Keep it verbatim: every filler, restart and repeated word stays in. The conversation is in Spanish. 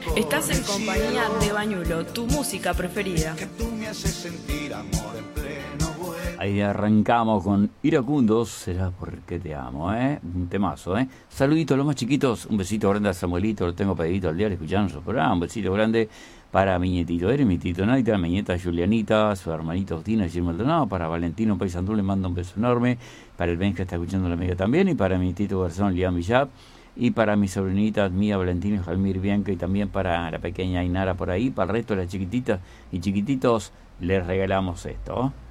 Estás en compañía de Bañulo, tu música preferida. Ahí arrancamos con Iracundos, será porque te amo, ¿eh? Un temazo, ¿eh? Saluditos a los más chiquitos, un besito grande a Samuelito, lo tengo pedidito al diario escuchando su programa, un besito grande para mi nietito Eres, mi tito Naita, mi nieta Julianita, su hermanito Tina y Gil Maldonado, para Valentino Paisandú le mando un beso enorme, para el Ben que está escuchando la amiga también, y para mi tito Garzón, Liam Villap, y para mis sobrinitas Mía, Valentino y Jalmir Bianca, y también para la pequeña Ainara por ahí, para el resto de las chiquititas y chiquititos les regalamos esto, ¿eh?